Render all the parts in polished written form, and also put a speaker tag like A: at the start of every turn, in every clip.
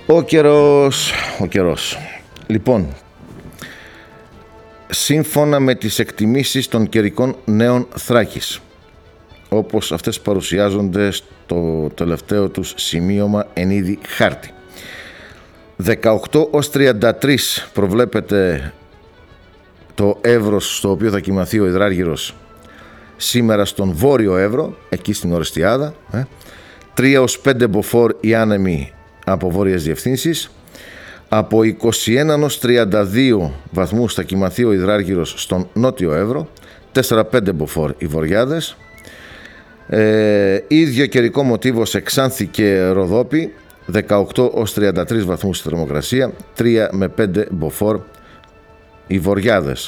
A: Ο καιρός. Λοιπόν, σύμφωνα με τις εκτιμήσεις των καιρικών νέων Θράκης, όπως αυτές παρουσιάζονται στο τελευταίο τους σημείωμα εν είδη χάρτη, 18 ως 33 προβλέπεται το εύρος στο οποίο θα κοιμαθεί ο υδράργυρος σήμερα στον Βόρειο Εύρο, εκεί στην Ορεστιάδα, 3 ως 5 μποφόρ οι άνεμοι από βόρειες διευθύνσεις, από 21 ως 32 βαθμούς θα κοιμαθεί ο υδράργυρος στον Νότιο Εύρο, 4-5 μποφόρ οι βορειάδες, ίδιο καιρικό μοτίβο σε Ξάνθη και Ροδόπη, 18 ως 33 βαθμούς η θερμοκρασία, 3 με 5 μποφόρ οι βορειάδες,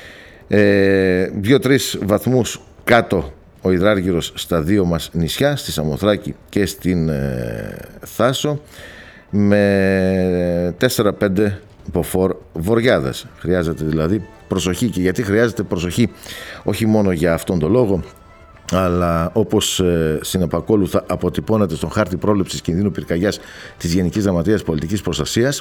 A: 2-3 βαθμούς κάτω ο υδράργυρος στα δύο μας νησιά, στη Σαμοθράκη και στην Θάσο, με 4-5 μποφόρ βορειάδες. Χρειάζεται δηλαδή προσοχή. Και γιατί χρειάζεται προσοχή? Όχι μόνο για αυτόν τον λόγο, αλλά όπως συνεπακόλουθα αποτυπώνεται στον χάρτη πρόληψης κινδύνου πυρκαγιάς της Γενικής Γραμματείας Πολιτικής Προστασίας,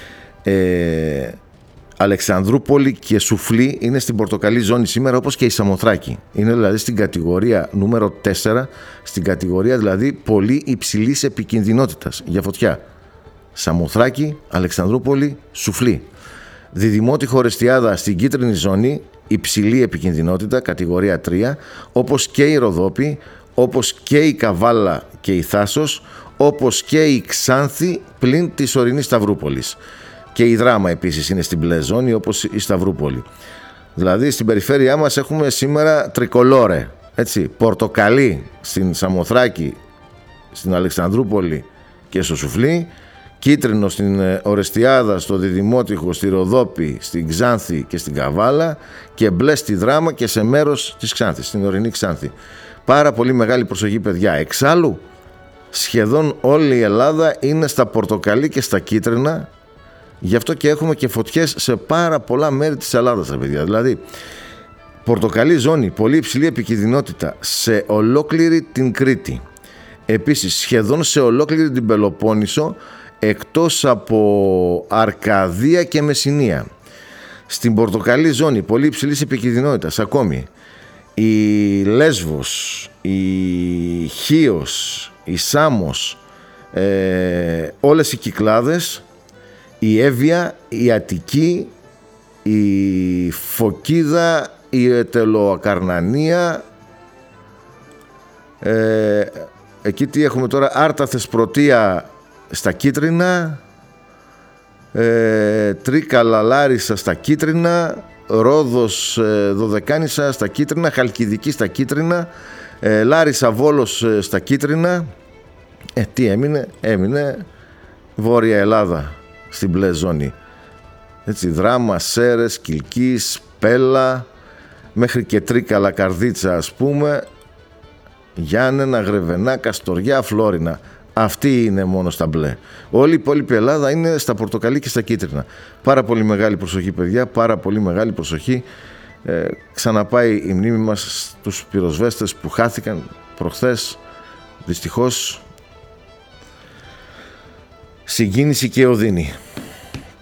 A: Αλεξανδρούπολη και Σουφλή είναι στην πορτοκαλί ζώνη σήμερα, όπως και η Σαμοθράκη. Είναι δηλαδή στην κατηγορία νούμερο 4, στην κατηγορία δηλαδή πολύ υψηλής επικινδυνότητας για φωτιά. Σαμοθράκη, Αλεξανδρούπολη, Σουφλή. Διδημότη Ορεστιάδα στην κίτρινη ζώνη, υψηλή επικινδυνότητα, κατηγορία 3, όπως και η Ροδόπη, όπως και η Καβάλα και η Θάσος, όπως και η Ξάνθη πλην της ορεινής Σταυρούπολης. Και η Δράμα επίσης είναι στην μπλε ζώνη, όπως η Σταυρούπολη. Δηλαδή στην περιφέρειά μας έχουμε σήμερα τρικολόρε, έτσι, πορτοκαλί στην Σαμοθράκη, στην Αλεξανδρούπολη και στο Σουφλί, κίτρινο στην Ορεστιάδα, στο Διδημότυχο, στη Ροδόπη, στην Ξάνθη και στην Καβάλα, και μπλε στη Δράμα και σε μέρος της Ξάνθης, στην ορεινή Ξάνθη. Πάρα πολύ μεγάλη προσοχή, παιδιά. Εξάλλου, σχεδόν όλη η Ελλάδα είναι στα πορτοκαλί και στα κίτρινα. Γι' αυτό και έχουμε και φωτιές σε πάρα πολλά μέρη της Ελλάδας, παιδιά. Δηλαδή, πορτοκαλί ζώνη, πολύ υψηλή επικινδυνότητα σε ολόκληρη την Κρήτη. Επίσης, σχεδόν σε ολόκληρη την Πελοπόννησο, εκτός από Αρκαδία και Μεσσηνία. Στην πορτοκαλί ζώνη, πολύ υψηλής επικινδυνότητας ακόμη, η Λέσβος, η Χίος, η Σάμος, όλες οι Κυκλάδες, η Εύβοια, η Αττική, η Φωκίδα, η Ετελοακαρνανία, εκεί τι έχουμε τώρα, Άρτα, Θεσπρωτεία στα κίτρινα, Τρίκαλα, Λάρισα στα κίτρινα, Ρόδος, Δωδεκάνησα στα κίτρινα, Χαλκιδική στα κίτρινα, Λάρισα, Βόλος στα κίτρινα. Τι έμεινε Βόρεια Ελλάδα στην μπλε ζώνη, έτσι, Δράμα, Σέρες, Κιλκής, Πέλα, μέχρι και Τρίκαλα, Καρδίτσα ας πούμε, Γιάννενα, Γρεβενά, Καστοριά, Φλόρινα. Αυτή είναι μόνο στα μπλε. Όλη η υπόλοιπη Ελλάδα είναι στα πορτοκαλί και στα κίτρινα. Πάρα πολύ μεγάλη προσοχή, παιδιά, πάρα πολύ μεγάλη προσοχή. Ξαναπάει η μνήμη μας στους πυροσβέστες που χάθηκαν προχθές, δυστυχώς. Συγκίνηση και οδύνη.